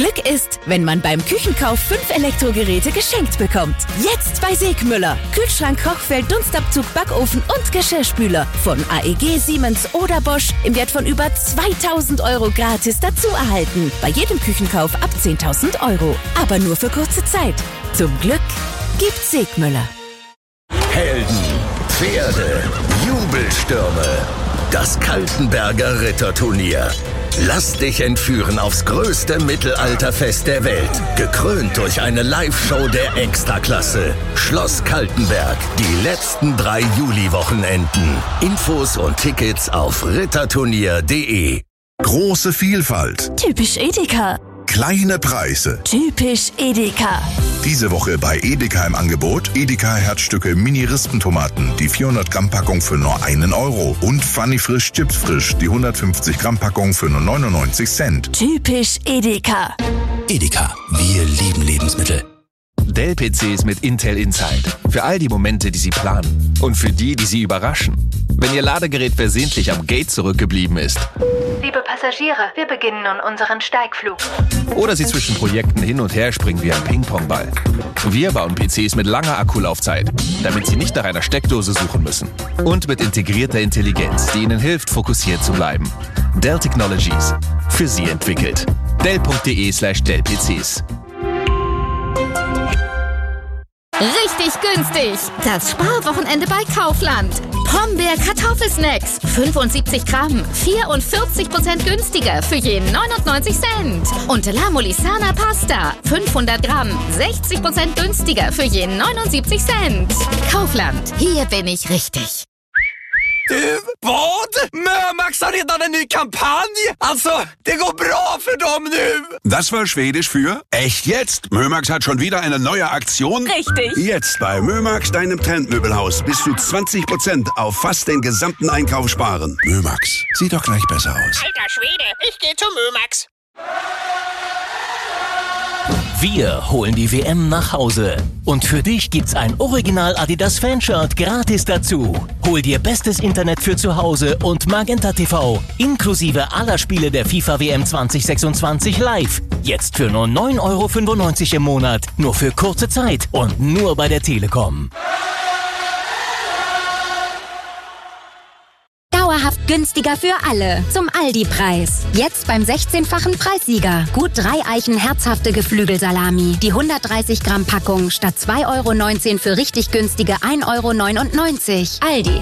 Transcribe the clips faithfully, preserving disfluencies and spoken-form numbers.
Glück ist, wenn man beim Küchenkauf fünf Elektrogeräte geschenkt bekommt. Jetzt bei Segmüller. Kühlschrank, Kochfeld, Dunstabzug, Backofen und Geschirrspüler. Von A E G, Siemens oder Bosch im Wert von über zweitausend Euro gratis dazu erhalten. Bei jedem Küchenkauf ab zehntausend Euro. Aber nur für kurze Zeit. Zum Glück gibt's Segmüller. Helden, Pferde, Jubelstürme. Das Kaltenberger Ritterturnier. Lass dich entführen aufs größte Mittelalterfest der Welt. Gekrönt durch eine Live-Show der Extraklasse. Schloss Kaltenberg. Die letzten drei Juli-Wochenenden. Infos und Tickets auf ritterturnier punkt de. Große Vielfalt. Typisch Edeka. Kleine Preise. Typisch Edeka. Diese Woche bei Edeka im Angebot Edeka Herzstücke Mini-Rispentomaten, die vierhundert Gramm Packung für nur einen Euro. Und Funny Frisch Chips Frisch, die hundertfünfzig Gramm Packung für nur neunundneunzig Cent. Typisch Edeka. Edeka, wir lieben Lebensmittel. Dell-P Cs mit Intel Inside. Für all die Momente, die Sie planen. Und für die, die Sie überraschen. Wenn Ihr Ladegerät versehentlich am Gate zurückgeblieben ist. Liebe Passagiere, wir beginnen nun unseren Steigflug. Oder Sie zwischen Projekten hin und her springen wie ein Ping-Pong-Ball. Wir bauen P Cs mit langer Akkulaufzeit, damit Sie nicht nach einer Steckdose suchen müssen. Und mit integrierter Intelligenz, die Ihnen hilft, fokussiert zu bleiben. Dell Technologies. Für Sie entwickelt. dell punkt de slash dell P Cs. Richtig günstig! Das Sparwochenende bei Kaufland. Pombeer Kartoffelsnacks. fünfundsiebzig Gramm. vierundvierzig Prozent günstiger für je neunundneunzig Cent. Und La Molisana Pasta. fünfhundert Gramm. sechzig Prozent günstiger für je neunundsiebzig Cent. Kaufland. Hier bin ich richtig. Du, vad? Mörmax har redan en ny kampanj. Alltså, det går bra för dem nu. Das war Schwedisch für echt jetzt. Mörmax hat schon wieder eine neue Aktion. Richtig. Jetzt bei Mörmax, deinem Trendmöbelhaus, bis zu zwanzig Prozent auf fast den gesamten Einkauf sparen. Mörmax, sieht doch gleich besser aus. Alter Schwede, ich gehe zu Mörmax. Wir holen die W M nach Hause. Und für dich gibt's ein Original Adidas Fanshirt gratis dazu. Hol dir bestes Internet für zu Hause und Magenta T V. Inklusive aller Spiele der FIFA W M zwanzig sechsundzwanzig live. Jetzt für nur neun Euro fünfundneunzig im Monat. Nur für kurze Zeit und nur bei der Telekom. Dauerhaft günstiger für alle. Zum Aldi-Preis. Jetzt beim sechzehnfachen Preissieger. Gut drei Eichen herzhafte Geflügelsalami. Die hundertdreißig Gramm Packung statt zwei Euro neunzehn für richtig günstige ein Euro neunundneunzig. Aldi.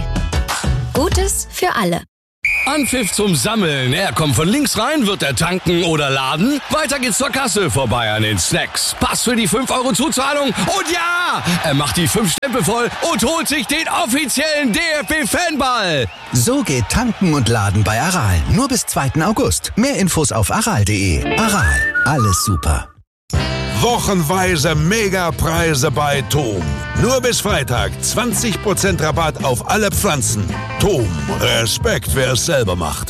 Gutes für alle. Anpfiff zum Sammeln. Er kommt von links rein, wird er tanken oder laden. Weiter geht's zur Kasse, vorbei an den Snacks. Pass für die fünf Euro Zuzahlung. Und ja, er macht die fünf Stempel voll und holt sich den offiziellen D F B-Fanball. So geht tanken und laden bei Aral. Nur bis zweiten August. Mehr Infos auf aral punkt de. Aral. Alles super. Wochenweise Megapreise bei Tom. Nur bis Freitag zwanzig Prozent Rabatt auf alle Pflanzen. Tom, Respekt, wer es selber macht.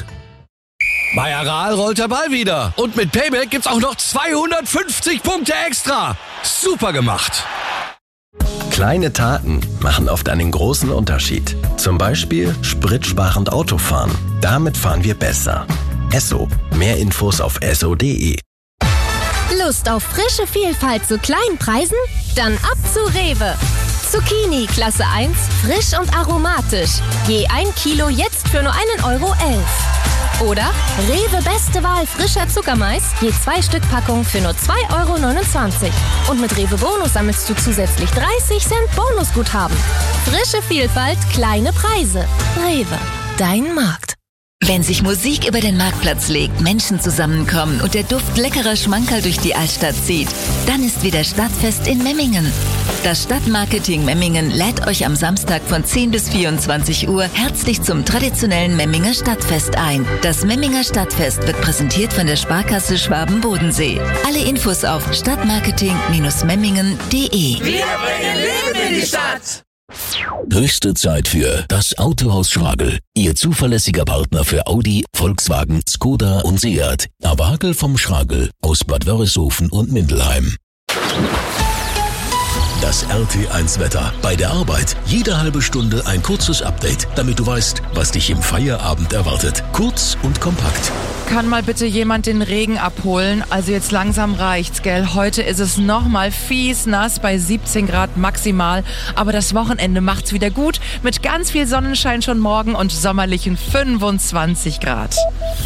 Bei Aral rollt der Ball wieder. Und mit Payback gibt's auch noch zweihundertfünfzig Punkte extra. Super gemacht. Kleine Taten machen oft einen großen Unterschied. Zum Beispiel spritsparend Autofahren. Damit fahren wir besser. Esso. Mehr Infos auf esso punkt de. Lust auf frische Vielfalt zu kleinen Preisen? Dann ab zu Rewe. Zucchini Klasse eins, frisch und aromatisch. Je ein Kilo jetzt für nur einen Euro elf. Oder Rewe Beste Wahl frischer Zuckermais, je zwei Stück Packung für nur zwei Euro neunundzwanzig. Und mit Rewe Bonus sammelst du zusätzlich dreißig Cent Bonusguthaben. Frische Vielfalt, kleine Preise. Rewe, dein Markt. Wenn sich Musik über den Marktplatz legt, Menschen zusammenkommen und der Duft leckerer Schmankerl durch die Altstadt zieht, dann ist wieder Stadtfest in Memmingen. Das Stadtmarketing Memmingen lädt euch am Samstag von zehn bis vierundzwanzig Uhr herzlich zum traditionellen Memminger Stadtfest ein. Das Memminger Stadtfest wird präsentiert von der Sparkasse Schwaben-Bodensee. Alle Infos auf stadtmarketing Memmingen punkt de. Wir bringen Leben in die Stadt. Höchste Zeit für das Autohaus Schragel. Ihr zuverlässiger Partner für Audi, Volkswagen, Skoda und Seat. Abagel vom Schragel aus Bad Wörishofen und Mindelheim. Das R T eins Wetter. Bei der Arbeit jede halbe Stunde ein kurzes Update, damit du weißt, was dich im Feierabend erwartet. Kurz und kompakt. Kann mal bitte jemand den Regen abholen? Also jetzt langsam reicht's, gell? Heute ist es nochmal fies nass bei siebzehn Grad maximal. Aber das Wochenende macht's wieder gut mit ganz viel Sonnenschein schon morgen und sommerlichen fünfundzwanzig Grad.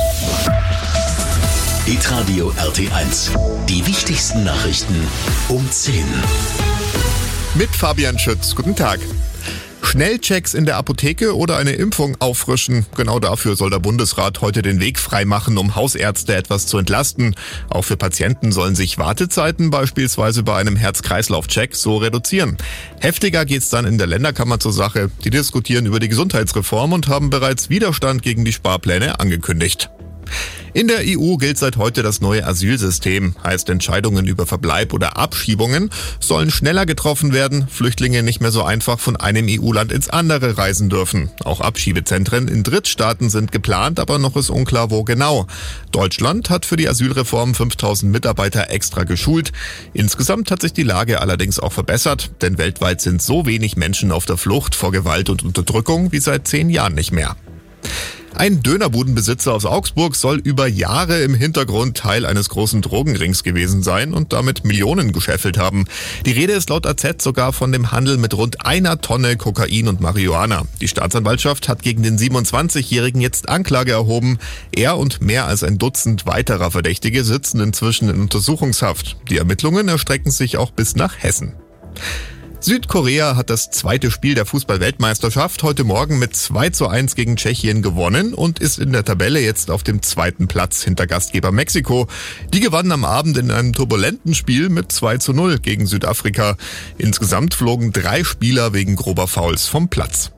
Hitradio R T eins. Die wichtigsten Nachrichten um zehn. Mit Fabian Schütz. Guten Tag. Schnellchecks in der Apotheke oder eine Impfung auffrischen. Genau dafür soll der Bundesrat heute den Weg freimachen, um Hausärzte etwas zu entlasten. Auch für Patienten sollen sich Wartezeiten beispielsweise bei einem Herz-Kreislauf-Check so reduzieren. Heftiger geht's dann in der Länderkammer zur Sache. Die diskutieren über die Gesundheitsreform und haben bereits Widerstand gegen die Sparpläne angekündigt. In der E U gilt seit heute das neue Asylsystem. Heißt, Entscheidungen über Verbleib oder Abschiebungen sollen schneller getroffen werden, Flüchtlinge nicht mehr so einfach von einem E U-Land ins andere reisen dürfen. Auch Abschiebezentren in Drittstaaten sind geplant, aber noch ist unklar, wo genau. Deutschland hat für die Asylreform fünftausend Mitarbeiter extra geschult. Insgesamt hat sich die Lage allerdings auch verbessert, denn weltweit sind so wenig Menschen auf der Flucht vor Gewalt und Unterdrückung wie seit zehn Jahren nicht mehr. Ein Dönerbudenbesitzer aus Augsburg soll über Jahre im Hintergrund Teil eines großen Drogenrings gewesen sein und damit Millionen gescheffelt haben. Die Rede ist laut A Z sogar von dem Handel mit rund einer Tonne Kokain und Marihuana. Die Staatsanwaltschaft hat gegen den siebenundzwanzigjährigen jetzt Anklage erhoben. Er und mehr als ein Dutzend weiterer Verdächtige sitzen inzwischen in Untersuchungshaft. Die Ermittlungen erstrecken sich auch bis nach Hessen. Südkorea hat das zweite Spiel der Fußball-Weltmeisterschaft heute Morgen mit zwei zu eins gegen Tschechien gewonnen und ist in der Tabelle jetzt auf dem zweiten Platz hinter Gastgeber Mexiko. Die gewannen am Abend in einem turbulenten Spiel mit zwei zu null gegen Südafrika. Insgesamt flogen drei Spieler wegen grober Fouls vom Platz.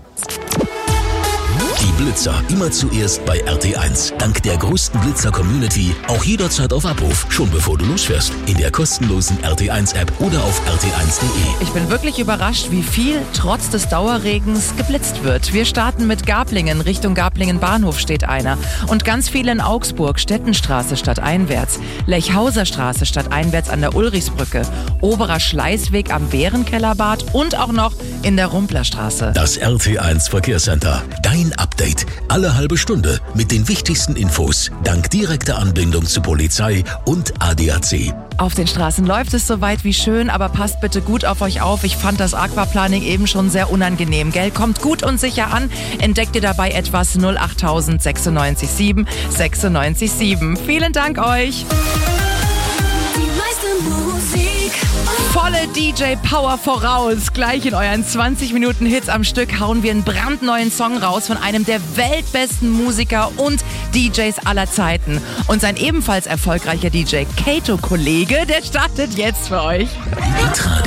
Die Blitzer immer zuerst bei R T eins. Dank der größten Blitzer-Community auch jederzeit auf Abruf, schon bevor du losfährst. In der kostenlosen R T eins App oder auf r t eins punkt d e. Ich bin wirklich überrascht, wie viel trotz des Dauerregens geblitzt wird. Wir starten mit Garplingen. Richtung Garplingen Bahnhof steht einer. Und ganz viele in Augsburg. Stettenstraße stadteinwärts. Lechhauser Straße stadteinwärts an der Ulrichsbrücke. Oberer Schleißweg am Bärenkellerbad und auch noch in der Rumplerstraße. Das R T eins Verkehrscenter. Dein Update. Alle halbe Stunde mit den wichtigsten Infos. Dank direkter Anbindung zu Polizei und A D A C. Auf den Straßen läuft es soweit wie schön, aber passt bitte gut auf euch auf. Ich fand das Aquaplaning eben schon sehr unangenehm, gell? Kommt gut und sicher an. Entdeckt ihr dabei etwas null acht null null neun sechs sieben sechs neun sieben. Vielen Dank euch. Die meiste Musik. Volle D J-Power voraus. Gleich in euren zwanzig Minuten Hits am Stück hauen wir einen brandneuen Song raus von einem der weltbesten Musiker und D Js aller Zeiten. Und sein ebenfalls erfolgreicher D J Kato-Kollege, der startet jetzt für euch.